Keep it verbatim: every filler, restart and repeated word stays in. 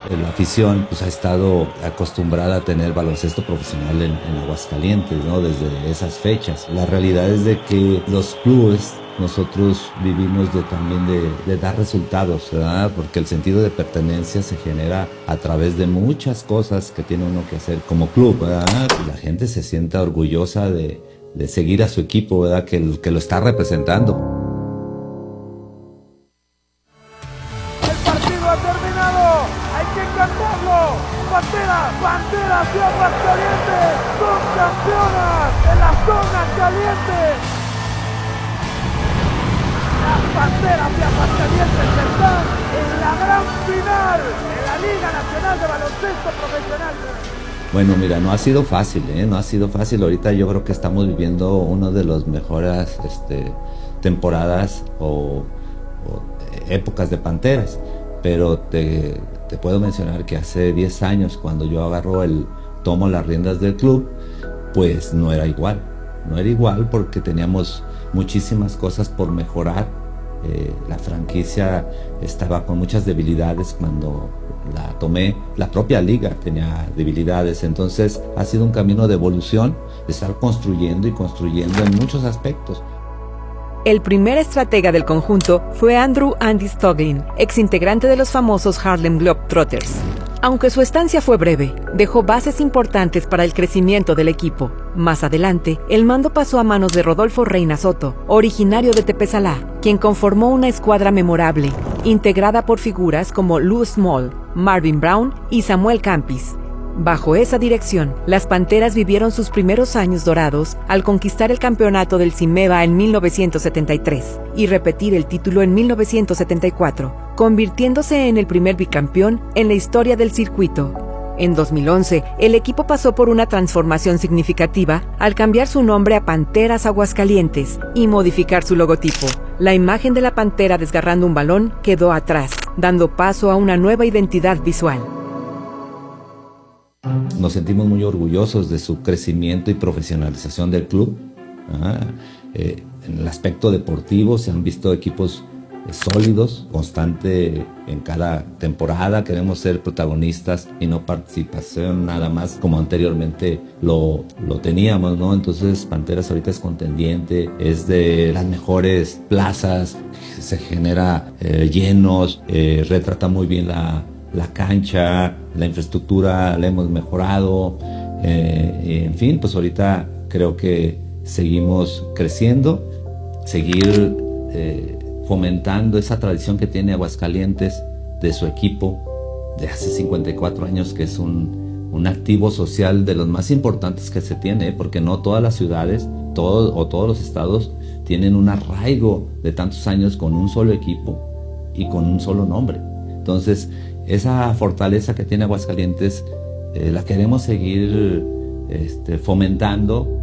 La afición pues, ha estado acostumbrada a tener baloncesto profesional en, en Aguascalientes, ¿no? Desde esas fechas. La realidad es de que los clubes, nosotros vivimos de, también de, de dar resultados, ¿verdad? Porque el sentido de pertenencia se genera a través de muchas cosas que tiene uno que hacer como club, ¿verdad? Y la gente se sienta orgullosa de, de seguir a su equipo, ¿verdad? Que, que lo está representando. Panteras, Panteras de Aguascalientes son campeonas en la zona caliente. Las Panteras de Aguascalientes están en la gran final de la Liga Nacional de Baloncesto Profesional. Bueno, mira, no ha sido fácil, ¿eh? No ha sido fácil. Ahorita yo creo que estamos viviendo una de las mejores este, temporadas o, o épocas de Panteras, pero te... Te puedo mencionar que hace diez años, cuando yo agarro el, tomo las riendas del club, pues no era igual. No era igual porque teníamos muchísimas cosas por mejorar. Eh, la franquicia estaba con muchas debilidades cuando la tomé. La propia liga tenía debilidades. Entonces ha sido un camino de evolución, de estar construyendo y construyendo en muchos aspectos. El primer estratega del conjunto fue Andrew Andy Stoglin, exintegrante de los famosos Harlem Globetrotters. Aunque su estancia fue breve, dejó bases importantes para el crecimiento del equipo. Más adelante, el mando pasó a manos de Rodolfo Reina Soto, originario de Tepezalá, quien conformó una escuadra memorable, integrada por figuras como Lou Small, Marvin Brown y Samuel Campis. Bajo esa dirección, las Panteras vivieron sus primeros años dorados al conquistar el campeonato del CIMEVA en mil novecientos setenta y tres y repetir el título en mil novecientos setenta y cuatro, convirtiéndose en el primer bicampeón en la historia del circuito. En dos mil once, el equipo pasó por una transformación significativa al cambiar su nombre a Panteras Aguascalientes y modificar su logotipo. La imagen de la pantera desgarrando un balón quedó atrás, dando paso a una nueva identidad visual. Nos sentimos muy orgullosos de su crecimiento y profesionalización del club. Ah, eh, en el aspecto deportivo se han visto equipos eh, sólidos, constante en cada temporada. Queremos ser protagonistas y no participación nada más como anteriormente lo, lo teníamos, ¿no? Entonces Panteras ahorita es contendiente, es de las mejores plazas, se genera eh, llenos, eh, retrata muy bien la la cancha, la infraestructura la hemos mejorado, eh, en fin, pues ahorita creo que seguimos creciendo, seguir eh, fomentando esa tradición que tiene Aguascalientes de su equipo de hace cincuenta y cuatro años, que es un, un activo social de los más importantes que se tiene, porque no todas las ciudades todo, o todos los estados tienen un arraigo de tantos años con un solo equipo y con un solo nombre. Entonces, esa fortaleza que tiene Aguascalientes eh, la queremos seguir este, fomentando